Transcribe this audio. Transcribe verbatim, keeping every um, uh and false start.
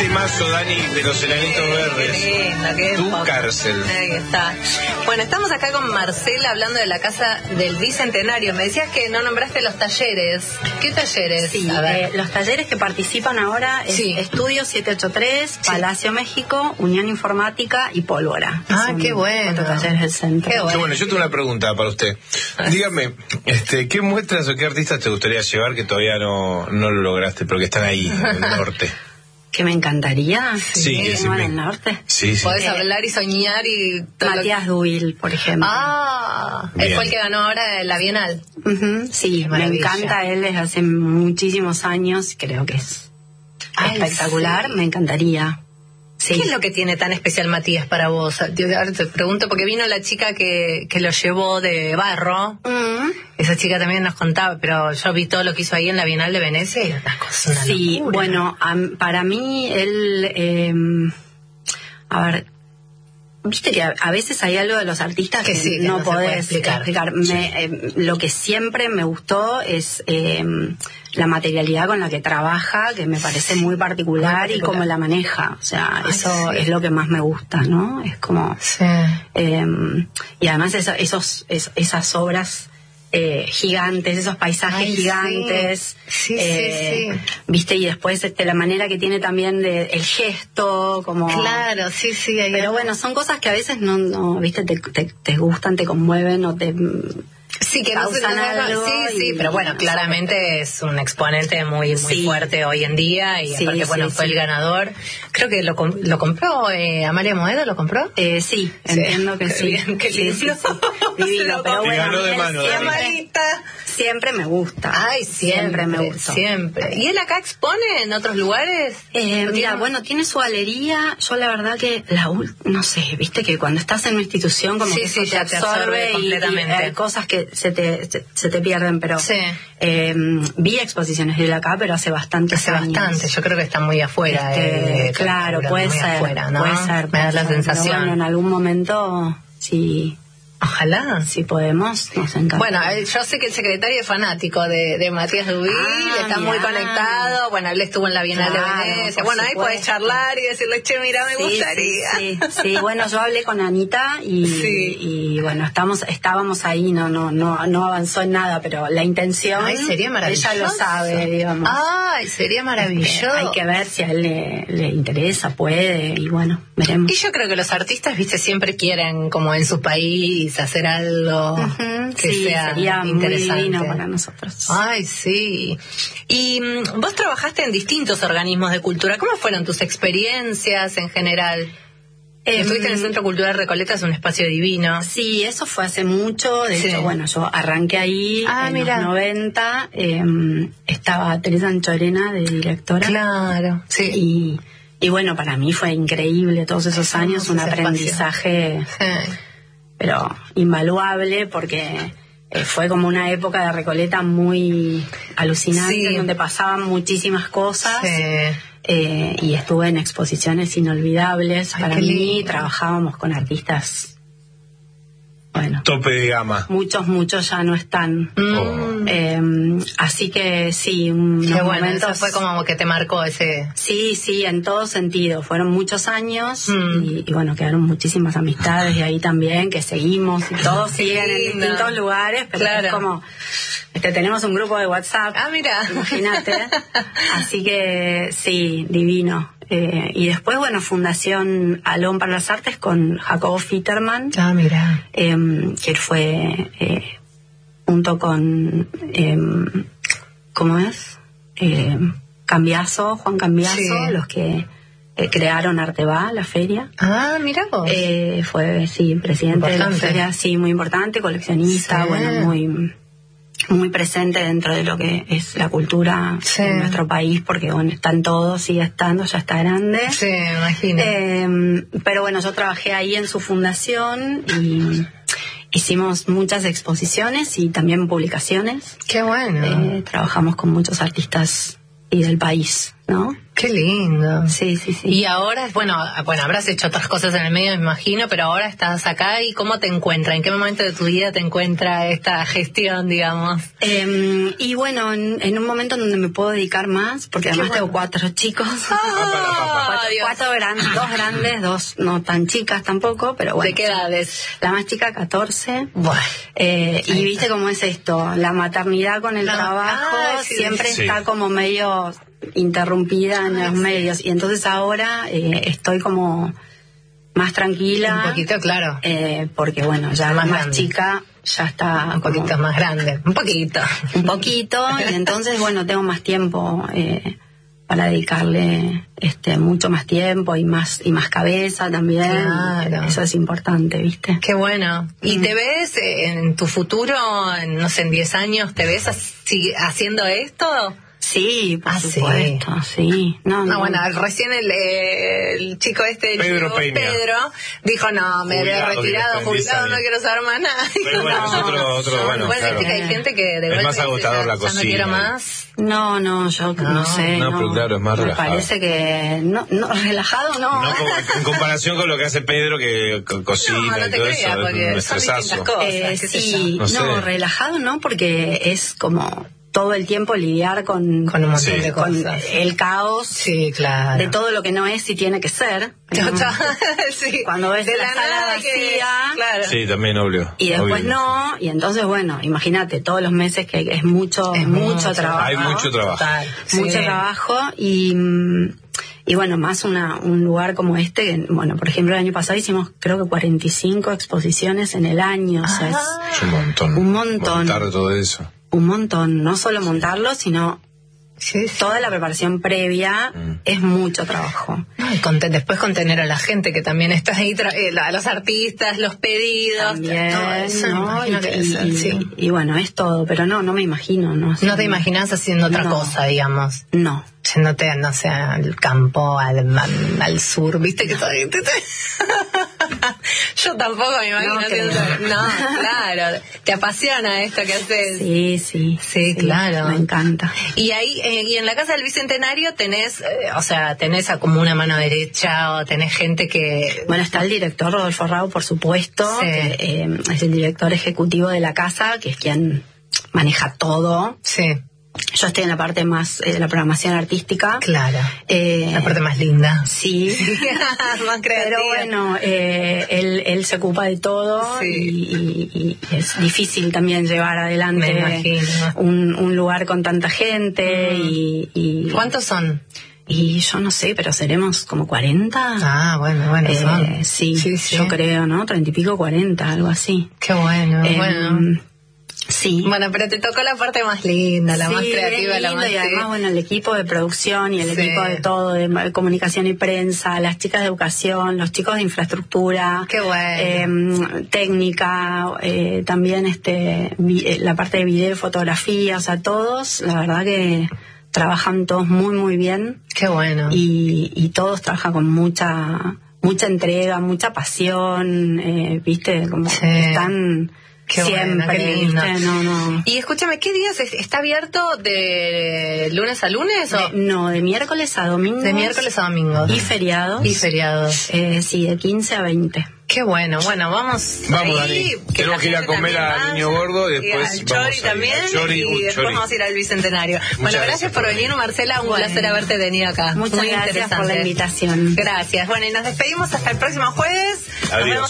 temazo, Dani, de los Enanitos Verdes. Qué lindo, qué Tu poco. cárcel. Ahí está. Bueno, estamos acá con Marcela hablando de la Casa del Bicentenario. Me decías que no nombraste los talleres. ¿Qué talleres? Sí, A ver. eh, los talleres que participan ahora es Sí. Estudio setecientos ochenta y tres, Palacio México, Unión Informática y Pólvora. Ah, Son qué bueno. cuatro talleres del centro. Qué Qué bueno. bueno, yo tengo una pregunta para usted. Dígame, este, ¿qué muestras o qué artistas te gustaría llevar que todavía no, no lo lograste, pero que están ahí, en el norte? Que me encantaría. Sí, que decime. vengan al norte. Sí, sí. Podés Eh, hablar y soñar y... todo lo- Matías Dubil, por ejemplo. Ah, él Bien. fue el que ganó ahora la Bienal. Ujú, sí, Qué me maravilla. encanta él desde hace muchísimos años. Creo que es Ay, espectacular. sí. Me encantaría. Sí. ¿Qué es lo que tiene tan especial Matías para vos? Yo ahora te pregunto porque vino la chica que, que lo llevó de Barro. Mm. Esa chica también nos contaba, pero yo vi todo lo que hizo ahí en la Bienal de Venecia y unas cosas, una Sí, locura. bueno, am- para mí él, eh, a ver, viste que a, a veces hay algo de los artistas Que que, sí, que no, no se puede podés explicar. explicar. Me, eh, lo que siempre me gustó es eh, la materialidad con la que trabaja, que me parece muy particular, Muy particular. y cómo la maneja. O sea, Ay, eso sí. es lo que más me gusta, ¿no? Es como... Sí. Eh, y además esa- esos, es- esas obras eh, gigantes, esos paisajes Ay, sí. gigantes, Sí, sí, eh, sí. viste, y después este, la manera que tiene también de el gesto, como... Claro, sí, sí. Ahí Pero bueno, son cosas que a veces no, no viste, te, te, te gustan, te conmueven o te... sí, que no se causan algo Sí, sí, y- pero bueno, no claramente es un exponente muy muy Sí. fuerte hoy en día y Sí, aparte, bueno, sí, fue sí. el ganador. Creo que lo, com- lo compró eh, Amalia Moedo, ¿lo compró? Eh, sí, Sí, entiendo que qué sí. bien, qué Sí, sí, lindo. sí. Divino, Se lo pero compró. bueno, Y ganó a mí de él mano, siempre, Amarita. siempre me gusta. Ay, siempre, me gustó. Siempre. ¿Y él acá expone en otros lugares? Eh, ¿No mira, tiene- bueno, tiene su galería. Yo la verdad que la ul- no sé, viste que cuando estás en una institución como Sí, que sí, eso te ya te absorbe absorbe, y- completamente. y hay cosas que se te, se, se te pierden, pero Sí. eh, vi exposiciones de él acá, pero hace bastante Hace bastante, yo creo que está muy afuera. Este, eh, claro, puede muy ser, afuera, ¿no? puede ser. Me da puede la ser, pero sensación. bueno, en algún momento, si, Ojalá. si podemos, nos encanta. Bueno, eh, yo sé que el secretario es fanático de, de Matías Dubil, Ah, está muy mirá. conectado. Bueno, él estuvo en la Bienal Claro, de Venecia. por Bueno, ahí podés supuesto. charlar y decirle, che, mira, me Sí, gustaría. Sí, sí, sí. Bueno, yo hablé con Anita y, Sí. y bueno, estamos, estábamos ahí, no, no, no, no avanzó en nada, pero la intención, Ay, sería maravilloso. ella lo sabe, digamos. Ay, sería maravilloso. Este, hay que ver si a él le, le interesa, puede, y bueno, veremos. Y yo creo que los artistas, viste, siempre quieren, como en su país, hacer algo Ujú, que sí, sea sería muy interesante. divino para nosotros. Ay, sí. Y mm, vos trabajaste en distintos organismos de cultura. ¿Cómo fueron tus experiencias en general? Em, Estuviste en el Centro Cultural Recoleta, es un espacio divino. Sí, eso fue hace mucho. De Sí. hecho, bueno, yo arranqué ahí Ah, en mira. los noventa. eh, estaba Teresa Anchorena de directora. Claro, sí. Y, y bueno, para mí fue increíble todos esos años, un ese espacio. aprendizaje, Sí. pero invaluable, porque eh, fue como una época de Recoleta muy alucinante, Sí. donde pasaban muchísimas cosas. Sí. Eh, y estuve en exposiciones inolvidables. Ay, para qué mí lindo. trabajábamos con artistas, bueno, Tope de gama. muchos, muchos ya no están. Mm. Eh, así que sí, unos Qué bueno, momentos... eso fue como que te marcó ese... Sí, sí, en todo sentido. Fueron muchos años Mm. y, y bueno, quedaron muchísimas amistades de ahí también, que seguimos y todos siguen en lindo. distintos lugares, pero Claro. es como, este, tenemos un grupo de WhatsApp, Ah, mira. imagínate. Así que sí, divino. Eh, y después, bueno, Fundación Alón para las Artes con Jacobo Fitterman, Ah, mira. eh, que fue eh, junto con, eh, ¿cómo es? Eh, Cambiazo, Juan Cambiazo, Sí. los que eh, crearon Arteba, la feria. Ah, mira vos. Eh, fue, sí, presidente de Importante. la feria, sí, muy importante, coleccionista, Sí. bueno, muy muy presente dentro de lo que es la cultura Sí. en nuestro país, porque bueno, están todos, sigue estando, ya está grande. Sí, me imagino. Eh, pero bueno, yo trabajé ahí en su fundación y hicimos muchas exposiciones y también publicaciones. Qué bueno. Eh, trabajamos con muchos artistas y del país, ¿no? Qué lindo. Sí, sí, sí. Y ahora, bueno, bueno, habrás hecho otras cosas en el medio, me imagino, pero ahora estás acá y ¿cómo te encuentra? ¿En qué momento de tu vida te encuentra esta gestión, digamos? Eh, y bueno, en, en un momento donde me puedo dedicar más, porque además bueno. tengo cuatro chicos. ¡Ah, cuatro, Dios! cuatro grandes, dos grandes, dos no tan chicas tampoco, pero bueno. ¿De qué edades? La más chica, catorce. Bueno. Eh, y viste cómo es esto, la maternidad con el La- trabajo ah, sí, siempre sí. está como medio interrumpida en los medios. Y entonces ahora eh, estoy como más tranquila. Un poquito, claro. eh, porque bueno, ya Más la más grande. chica ya está Un como poquito más grande. Un poquito. un poquito, y entonces bueno, tengo más tiempo eh, para dedicarle este mucho más tiempo y más y más cabeza también. Claro. Eso es importante, ¿viste? Qué bueno. ¿Y Mm. te ves eh, en tu futuro, en, no sé, en diez años, te ves así, haciendo esto? Sí, por Ah, sí. supuesto, sí. No, No, no. bueno, recién el, eh, el chico este, el Pedro chico Peña. Pedro, dijo, no, me había Jubilado, retirado, diez jubilado, no años. quiero saber más nada. Pero bueno, es otro- otro, bueno, Igual claro. viste que hay gente que de Es golpe más dice, agotador ya- la ya no cocina. quiero más. No, no, yo no, No, sé. no, No, pero claro, es más me relajado. parece que. No, no, relajado no. No, como- en comparación con lo que hace Pedro, que co- cocina No, no y te todo creas, eso, porque es un son distintas estresazo. cosas. Eh, qué sé sí, yo. No no, sé. relajado no, porque es como todo el tiempo lidiar con, Con un montón Sí. de con cosas. el caos Sí, claro. de todo lo que no es y tiene que ser. Chao, ¿no? chao. Sí. Cuando ves de la la sala nada que- vacía. Claro. Sí, también, obvio. Y después obvio. no, y entonces bueno, imagínate, todos los meses que es mucho, Es mucho, mucho. trabajo. Hay mucho trabajo. Total. Mucho Sí. trabajo y, mm, y bueno, más una, un lugar como este, que, bueno, por ejemplo, el año pasado hicimos creo que cuarenta y cinco exposiciones en el año, o sea, es Es un montón. Un montón. Montar todo eso. un montón, no solo montarlo, sino Sí, sí. toda la preparación previa, Mm. es mucho trabajo. No, y conte- después contener a la gente que también está ahí, tra- eh, la- los artistas, los pedidos, También, todo eso, me ¿no? imagino que debe Y, ser, y- sí. y bueno, es todo, pero no, no me imagino, ¿no? No te imaginas haciendo otra No. cosa, digamos. No. Yéndote, no sé, al campo, al, al, al sur, viste que todo... Yo tampoco me imagino No, haciendo... que No, claro. Te apasiona esto que haces. Sí, sí. Sí, claro. Me encanta. Y ahí, eh, y en la Casa del Bicentenario tenés, eh, o sea, tenés a como una mano derecha o tenés gente que... Bueno, está el director Rodolfo Rao, por supuesto, Sí. que eh, es el director ejecutivo de la casa, que es quien maneja todo. Sí, Yo estoy en la parte más eh, de la programación artística. claro. Eh, La parte más linda. Sí. Más creativa. Pero bueno, eh, él, él se ocupa de todo Sí. y, y- y es difícil también llevar adelante Me imagino. un, un lugar con tanta gente y, y... ¿Cuántos son? Y yo no sé, pero seremos como cuarenta. Ah, bueno, bueno, Eh, son. sí, sí, sí. yo creo, ¿no? Treinta y pico, cuarenta, algo así. Qué bueno, Eh, bueno. Sí. Bueno, pero te tocó la parte más linda, la Sí, más bien creativa, la lindo, más... y además, bueno, el equipo de producción y el Sí. equipo de todo, de ma- comunicación y prensa, las chicas de educación, los chicos de infraestructura, Qué bueno. eh, técnica, eh, también este vi- eh, la parte de video y fotografía, o sea, todos, la verdad que trabajan todos muy, muy bien Qué bueno. y, y todos trabajan con mucha mucha entrega, mucha pasión, eh, viste, como Sí. que están Qué bueno, siempre, qué lindo. ¿viste? No, no. Y escúchame, ¿qué días es- está abierto de lunes a lunes o De- no, de miércoles a domingo. de miércoles a domingo? Y feriados. Y feriados. Eh, sí, de quince a veinte. Qué bueno, bueno, vamos. Vamos, ahí, Dani. que Tenemos la que ir a gente comer también al vaya, Niño Gordo y después al vamos Chori a ir también. al Chori, y un después Chori. vamos a ir al Bicentenario. Bueno, gracias gracias por por venir, Marcela. Un venir. placer haberte tenido acá. Muchas Muy gracias por la interesante. invitación. Gracias. Bueno, y nos despedimos hasta el próximo jueves. Nos Adiós. vemos